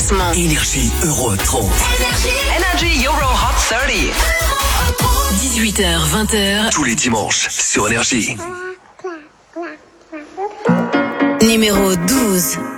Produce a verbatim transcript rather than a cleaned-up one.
classement. Énergie Euro trente. Energy Euro Hot trente. dix-huit heures vingt heures. Tous les dimanches sur Énergie. Numéro douze.